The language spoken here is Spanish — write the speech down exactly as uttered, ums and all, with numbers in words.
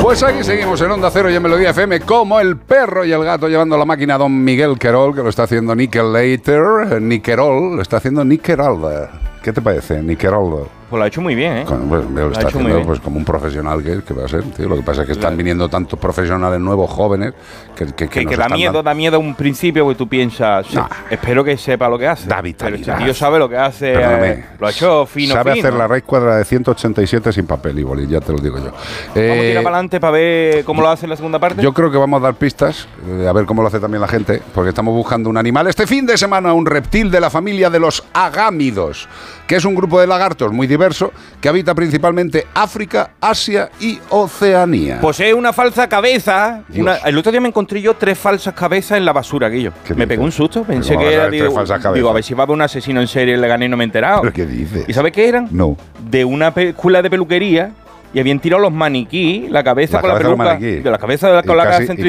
Pues aquí seguimos en Onda Cero y en Melodía F M como el perro y el gato llevando la máquina a don Miguel Querol, que lo está haciendo Nickelator, Nickerol, lo está haciendo Nickerol. ¿Qué te parece, Nickerol? Pues lo ha hecho muy bien, ¿eh? Con, pues, lo, lo está haciendo pues, como un profesional que, que va a ser, tío. Lo que pasa es que están viniendo tantos profesionales nuevos, jóvenes, que, que, que, que, que da miedo, dando... da miedo a un principio, porque tú piensas, nah. espero que sepa lo que hace. Da vitalidad. Pero este tío sabe lo que hace. Eh, lo ha hecho fino, Sabe fino. hacer la raíz cuadrada de ciento ochenta y siete sin papel y boli, ya te lo digo yo. Eh, vamos a tirar para adelante para ver cómo lo hace en la segunda parte. Yo creo que vamos a dar pistas, eh, a ver cómo lo hace también la gente, porque estamos buscando un animal. Este fin de semana, un reptil de la familia de los agámidos, que es un grupo de lagartos muy diverso, que habita principalmente África, Asia y Oceanía. Posee una falsa cabeza. Una, el otro día me encontré yo tres falsas cabezas en la basura, Guillo. Me pegó un susto, pensé que era, digo, digo, a ver si va a haber un asesino en serie, le gané y no me he enterado. ¿Pero qué dices? ¿Y sabes qué eran? No. De una escuela de peluquería y habían tirado los maniquí, la cabeza la con cabeza la peluca, de la cabeza con la cara